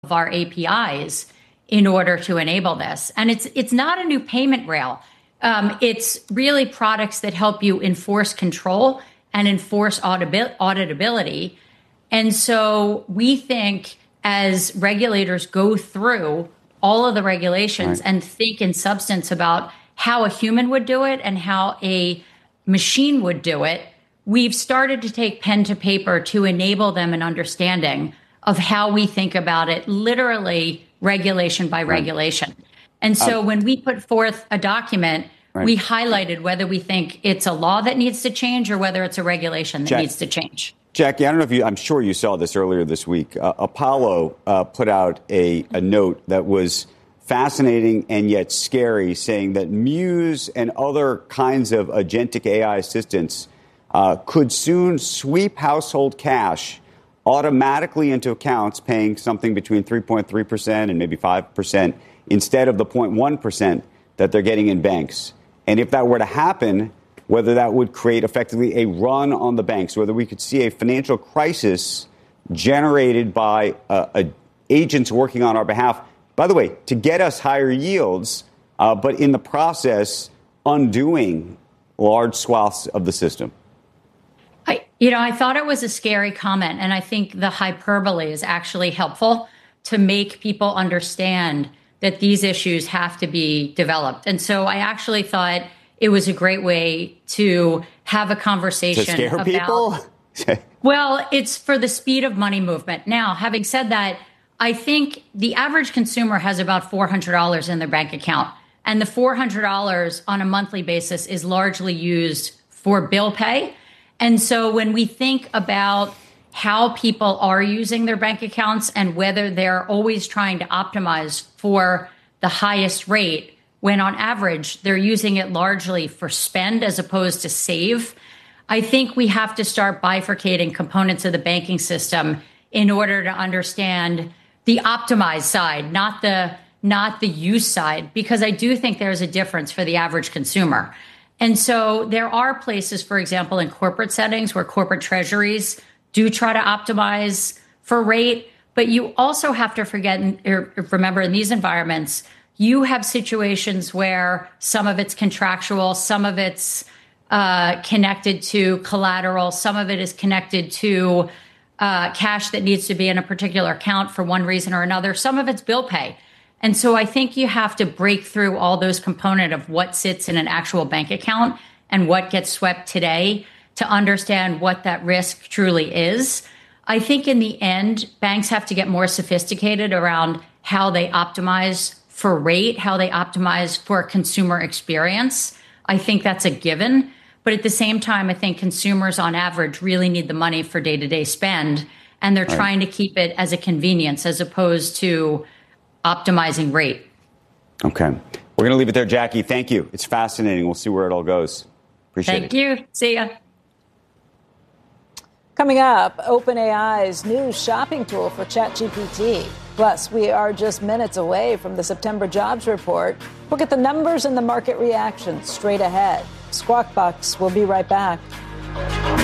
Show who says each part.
Speaker 1: of our APIs in order to enable this. And it's not a new payment rail. It's really products that help you enforce control and enforce auditability. And so we think as regulators go through all of the regulations and think in substance about how a human would do it and how a machine would do it, we've started to take pen to paper to enable them an understanding of how we think about it, literally regulation by regulation. And so when we put forth a document, we highlighted whether we think it's a law that needs to change or whether it's a regulation that needs to change.
Speaker 2: Jackie, I don't know if I'm sure you saw this earlier this week. Apollo put out a note that was fascinating and yet scary, saying that Muse and other kinds of agentic AI assistants could soon sweep household cash automatically into accounts paying something between 3.3% and maybe 5% instead of the 0.1% that they're getting in banks. And if that were to happen, whether that would create effectively a run on the banks, whether we could see a financial crisis generated by agents working on our behalf, by the way, to get us higher yields, but in the process, undoing large swaths of the system.
Speaker 1: I thought it was a scary comment, and I think the hyperbole is actually helpful to make people understand that these issues have to be developed. And so I actually thought it was a great way to have a conversation
Speaker 2: to scare people?
Speaker 1: Well, it's for the speed of money movement. Now, having said that, I think the average consumer has about $400 in their bank account, and the $400 on a monthly basis is largely used for bill pay. And so when we think about how people are using their bank accounts and whether they're always trying to optimize for the highest rate, when on average they're using it largely for spend as opposed to save, I think we have to start bifurcating components of the banking system in order to understand the optimized side, not the use side, because I do think there's a difference for the average consumer. And so there are places, for example, in corporate settings where corporate treasuries do try to optimize for rate. But you also have to remember in these environments, you have situations where some of it's contractual, some of it's connected to collateral, some of it is connected to cash that needs to be in a particular account for one reason or another. Some of it's bill pay. And so I think you have to break through all those components of what sits in an actual bank account and what gets swept today to understand what that risk truly is. I think in the end, banks have to get more sophisticated around how they optimize for rate, how they optimize for consumer experience. I think that's a given. But at the same time, I think consumers on average really need the money for day-to-day spend, and they're trying to keep it as a convenience as opposed to optimizing rate.
Speaker 2: Okay. We're going to leave it there, Jackie. Thank you. It's fascinating. We'll see where it all goes. Appreciate it.
Speaker 1: Thank you. See ya.
Speaker 3: Coming up, OpenAI's new shopping tool for ChatGPT. Plus, we are just minutes away from the September jobs report. Look at the numbers and the market reaction straight ahead. Squawk Box will be right back.